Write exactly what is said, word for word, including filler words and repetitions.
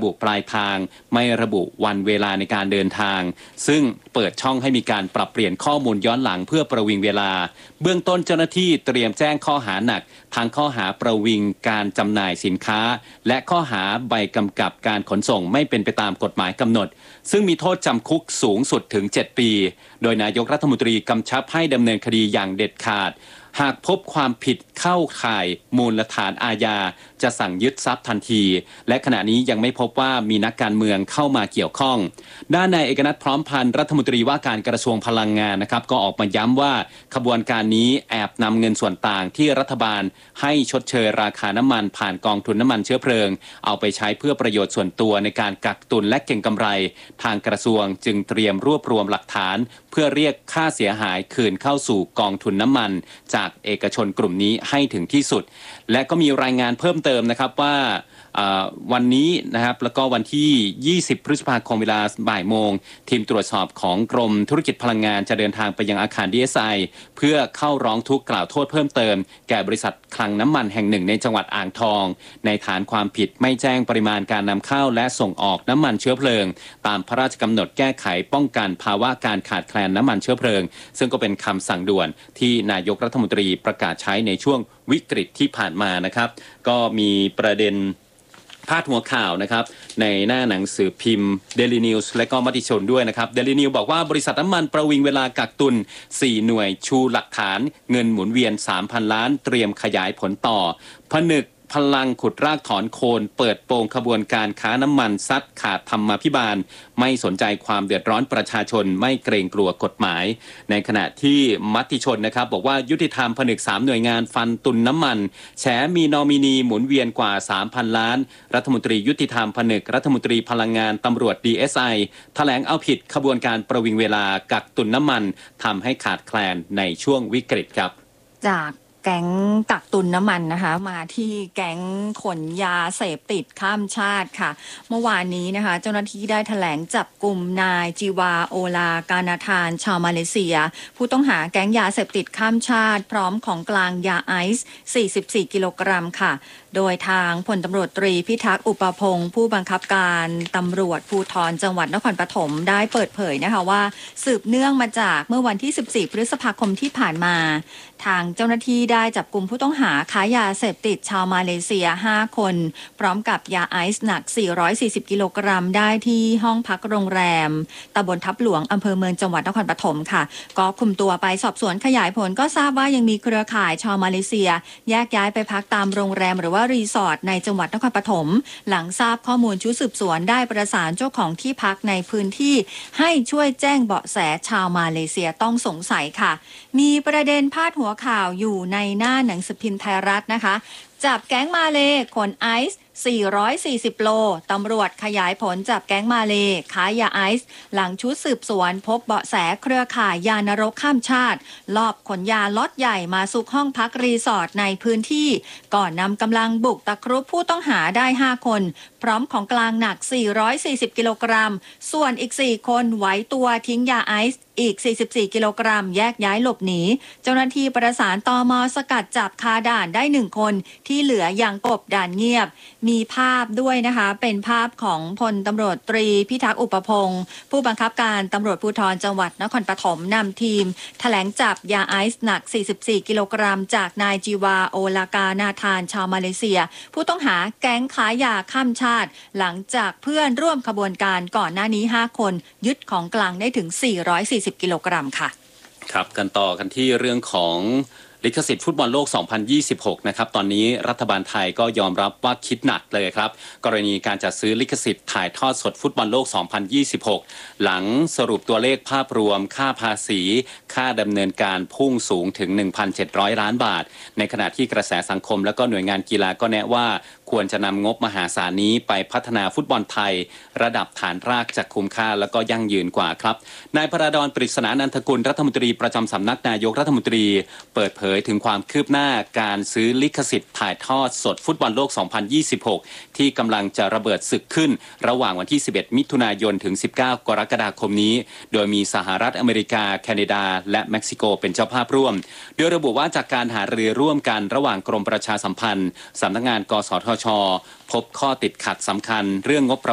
บุปลายทางไม่ระบุวันเวลาในการเดินทางซึ่งเปิดช่องให้มีการปรับเปลี่ยนข้อมูลย้อนหลังเพื่อประวิงเวลาเบื้องต้นเจ้าหน้าที่เตรียมแจ้งข้อหาหนักทั้งข้อหาประวิงการจำหน่ายสินค้าและข้อหาใบกำกับการขนส่งไม่เป็นไปตามกฎหมายกำหนดซึ่งมีโทษจำคุกสูงสุดถึงเจ็ดปีโดยนายกรัฐมนตรีกำชับให้ดำเนินคดีอย่างเด็ดขาดหากพบความผิดเข้าข่ายมูลฐานอาญาจะสั่งยึดทรัพย์ทันทีและขณะนี้ยังไม่พบว่ามีนักการเมืองเข้ามาเกี่ยวข้องด้านนายเอกนัทพร้อมพันธ์รัฐมนตรีว่าการกระทรวงพลังงานนะครับก็ออกมาย้ำว่าขบวนการนี้แอบนำเงินส่วนต่างที่รัฐบาลให้ชดเชยราคาน้ำมันผ่านกองทุนน้ำมันเชื้อเพลิงเอาไปใช้เพื่อประโยชน์ส่วนตัวในการกักตุนและเก็งกำไรทางกระทรวงจึงเตรียมรวบรวมหลักฐานเพื่อเรียกค่าเสียหายคืนเข้าสู่กองทุนน้ำมันจากเอกชนกลุ่มนี้ให้ถึงที่สุดและก็มีรายงานเพิ่มเติมนะครับว่าวันนี้นะครับแล้วก็วันที่ยี่สิบพฤษภาคมเวลาบ่ายโมงทีมตรวจสอบของกรมธุรกิจพลังงานจะเดินทางไปยังอาคาร ดี เอส ไอ เพื่อเข้าร้องทุกข์กล่าวโทษเพิ่มเติมแก่บริษัทคลังน้ำมันแห่งหนึ่งในจังหวัดอ่างทองในฐานความผิดไม่แจ้งปริมาณการนำเข้าและส่งออกน้ำมันเชื้อเพลิงตามพระราชกำหนดแก้ไขป้องกันภาวะการขาดแคลนน้ำมันเชื้อเพลิงซึ่งก็เป็นคำสั่งด่วนที่นายกรัฐมนตรีประกาศใช้ในช่วงวิกฤตที่ผ่านมานะครับก็มีประเด็นพาดหัวข่าวนะครับในหน้าหนังสือพิมพ์ Daily News และก็มติชนด้วยนะครับ Daily News บอกว่าบริษัทน้ำมันประวิงเวลากักตุนสี่หน่วยชูหลักฐานเงินหมุนเวียน สามพัน ล้านเตรียมขยายผลต่อผนึกพลังขุดรากถอนโคนเปิดโปงขบวนการค้าน้ำมันซัดขาดธรรมาภิบาลไม่สนใจความเดือดร้อนประชาชนไม่เกรงกลัวกฎหมายในขณะที่มติชนนะครับบอกว่ายุติธรรมผนึกสามหน่วยงานฟันตุนน้ำมันแฉมีนอมินีหมุนเวียนกว่า สามพัน ล้านรัฐมนตรียุติธรรมผนึกรัฐมนตรีพลังงานตำรวจ ดี เอส ไอ แถลงเอาผิดขบวนการประวิงเวลากักตุนน้ำมันทำให้ขาดแคลนในช่วงวิกฤตครับจากแก๊งกักตุนน้ำมันนะคะมาที่แก๊งขนยาเสพติดข้ามชาติค่ะเมื่อวานนี้นะคะเจ้าหน้าที่ได้แถลงจับกลุ่มนายจีวาโอลากานาธานชาวมาเลเซียผู้ต้องหาแก๊งยาเสพติดข้ามชาติพร้อมของกลางยาไอซ์สี่สิบสี่กิโลกรัมค่ะโดยทางพลตำรวจตรีพิทักษ์อุปพงศ์ผู้บังคับการตำรวจภูธรจังหวัดนครปฐมได้เปิดเผยนะคะว่าสืบเนื่องมาจากเมื่อวันที่สิบสี่พฤษภาคมที่ผ่านมาทางเจ้าหน้าที่ได้จับกลุ่มผู้ต้องหาค้ายาเสพติดชาวมาเลเซียห้าคนพร้อมกับยาไอซ์หนักสี่ร้อยสี่สิบกิโลกรัมได้ที่ห้องพักโรงแรมตำบลทับหลวงอำเภอเมืองจังหวัดนครปฐมค่ะก็คุมตัวไปสอบสวนขยายผลก็ทราบว่ายังมีเครือข่ายชาวมาเลเซียแยกย้ายไปพักตามโรงแรมหรือว่ารีสอร์ทในจังหวัดนครปฐมหลังทราบข้อมูลชุดสืบสวนได้ประสานเจ้าของที่พักในพื้นที่ให้ช่วยแจ้งเบาะแสชาวมาเลเซียต้องสงสัยค่ะมีประเด็นพาดหัวข่าวอยู่ในหน้าหนังสือพิมพ์ไทยรัฐนะคะจับแก๊งมาเลขนไอซ์สี่ร้อยสี่สิบโลตำรวจขยายผลจับแก๊งมาเลค้ายาไอซ์หลังชุดสืบสวนพบเบาะแสเครือข่ายยานรกข้ามชาติลอบขนยาล็อตใหญ่มาซุกห้องพักรีสอร์ทในพื้นที่ก่อนนำกำลังบุกตะครุบผู้ต้องหาได้ห้าคนพร้อมของกลางหนักสี่ร้อยสี่สิบกิโลกรัมส่วนอีกสี่คนไหวตัวทิ้งยาไอซ์อีกสี่สิบสี่กิโลกรัมแยกย้ายหลบหนีเจ้าหน้าที่ประสานตม.สกัดจับคาด่านได้หนึ่งคนที่เหลือยังกบด่านเงียบมีภาพด้วยนะคะเป็นภาพของพลตำรวจตรีพิทักษ์อุปพงศ์ผู้บังคับการตำรวจภูธรจังหวัดนครปฐมนำทีมแถลงจับยาไอซ์หนักสี่สิบสี่กิโลกรัมจากนายจีวาโอลากานาธานชาวมาเลเซียผู้ต้องหาแก๊งค้ายาข้ามชาติหลังจากเพื่อนร่วมขบวนการก่อนหน้านี้ห้าคนยึดของกลางได้ถึงสี่ร้อยสี่สิบกิโลกรัมค่ะครับกันต่อกันที่เรื่องของลิขสิทธิ์ฟุตบอลโลก สองพันยี่สิบหก นะครับตอนนี้รัฐบาลไทยก็ยอมรับว่าคิดหนักเลยครับกรณีการจัดซื้อลิขสิทธิ์ถ่ายทอดสดฟุตบอลโลก สองพันยี่สิบหก หลังสรุปตัวเลขภาพรวมค่าภาษีค่าดำเนินการพุ่งสูงถึง หนึ่งพันเจ็ดร้อย ล้านบาทในขณะที่กระแสสังคมและก็หน่วยงานกีฬาก็แนะว่าควรจะนำงบมหาศาลนี้ไปพัฒนาฟุตบอลไทยระดับฐานรากจากคุ้มค่าและก็ยั่งยืนกว่าครับนายพระดอนปริศนานันทกุลรัฐมนตรีประจำสำนักนายกรัฐมนตรีเปิดเผยถึงความคืบหน้าการซื้อลิขสิทธิ์ถ่ายทอดสดฟุตบอลโลก สองพันยี่สิบหก ที่กำลังจะระเบิดศึกขึ้นระหว่างวันที่ สิบเอ็ด มิถุนายนถึง สิบเก้า กรกฎาคมนี้โดยมีสหรัฐอเมริกาแคนาดาและเม็กซิโกเป็นเจ้าภาพร่วมโดยระบุว่าจากการหารือร่วมกันระหว่างกรมประชาสัมพันธ์สำนักงานกสทช.พบข้อติดขัดสำคัญเรื่องงบประ